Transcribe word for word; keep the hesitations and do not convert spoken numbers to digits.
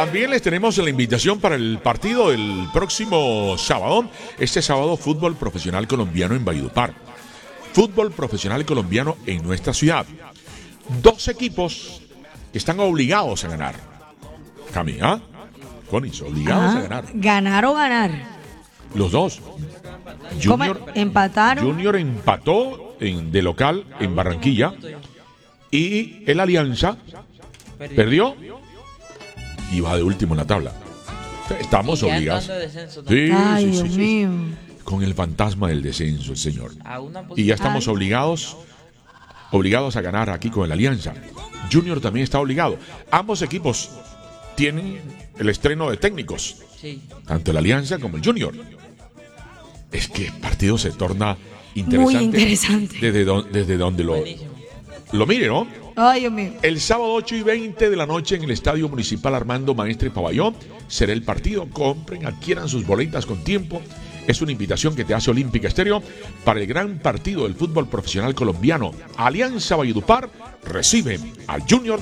también les tenemos la invitación para el partido del próximo sábado. Este sábado, fútbol profesional colombiano en Valledupar. Fútbol profesional colombiano en nuestra ciudad. Dos equipos que están obligados a ganar. Cami, ¿ah? Conis, obligados Ajá. a ganar. Ganar o ganar. Los dos. Junior, empataron. Junior empató en, de local en Barranquilla. Y el Alianza perdió y va de último en la tabla. Estamos obligados. Sí, Ay, sí, Dios sí, sí. mío. Con el fantasma del descenso, el señor. Y ya estamos Ay. obligados, obligados a ganar aquí con el Alianza. Junior también está obligado. Ambos equipos tienen el estreno de técnicos. Sí. Tanto el Alianza como el Junior. Es que el partido se torna interesante. Muy interesante. Desde, don- desde donde lo, lo mire, ¿no? Ay, Dios mío. El sábado ocho y veinte de la noche en el Estadio Municipal Armando Maestre Paballón será el partido. Compren, adquieran sus boletas con tiempo. Es una invitación que te hace Olímpica Estéreo para el gran partido del fútbol profesional colombiano. Alianza Valledupar recibe al Junior